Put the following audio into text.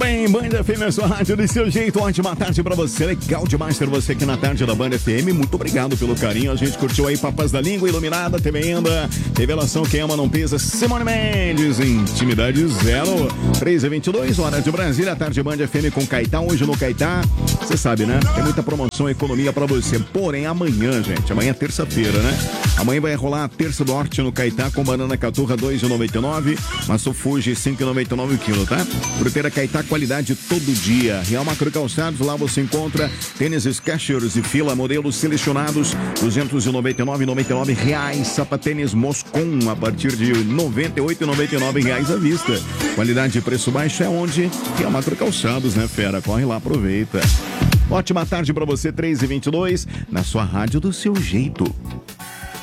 bem, Band FM, sua rádio do seu jeito. Ótima tarde pra você, legal demais ter você aqui na tarde da Band FM. Muito obrigado pelo carinho, a gente curtiu aí Papas da Língua, Iluminada, TV Enda, Revelação, Quem Ama Não Pesa, Simone Mendes, Intimidade Zero, 3h22, hora de Brasília, tarde Band FM com Caetá. Hoje no Caetá, você sabe, né? Tem muita promoção e economia pra você. Porém, amanhã, gente, amanhã é terça-feira, né? Amanhã vai rolar a terça do Norte no Caetá com banana caturra 2,99, maçã Fuji 5,99 o quilo, tá? Fruteira Caetá, qualidade todo dia. Real Macro Calçados, lá você encontra tênis Skechers e fila, modelos selecionados, R$299,99 reais. Sapatênis Moscon, a partir de R$98,99 reais à vista. Qualidade e preço baixo é onde? Real Macro Calçados, né, fera? Corre lá, aproveita. Ótima tarde pra você, 3h22, na sua rádio do seu jeito.